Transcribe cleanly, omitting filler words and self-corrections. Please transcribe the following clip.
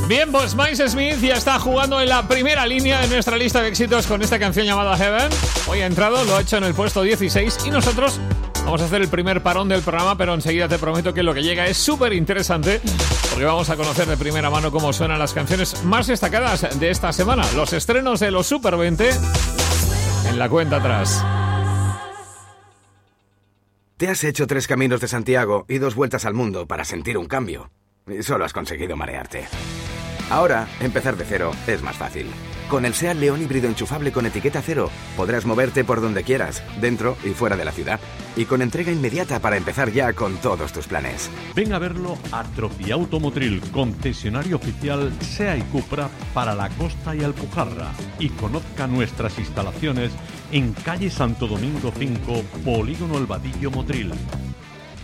Bien, pues Miles Smith ya está jugando en la primera línea de nuestra lista de éxitos con esta canción llamada Heaven. Hoy ha entrado, lo ha hecho en el puesto 16 y nosotros vamos a hacer el primer parón del programa, pero enseguida te prometo que lo que llega es súper interesante porque vamos a conocer de primera mano cómo suenan las canciones más destacadas de esta semana, los estrenos de los Super 20 en la cuenta atrás. Te has hecho 3 caminos de Santiago y 2 vueltas al mundo para sentir un cambio. Y solo has conseguido marearte. Ahora, empezar de cero es más fácil. Con el SEAT León híbrido enchufable con etiqueta cero, podrás moverte por donde quieras, dentro y fuera de la ciudad. Y con entrega inmediata para empezar ya con todos tus planes. Ven a verlo a Tropiauto Motril, concesionario oficial SEA y Cupra para la Costa y Alpujarra. Y conozca nuestras instalaciones en calle Santo Domingo 5, Polígono El Vadillo, Motril.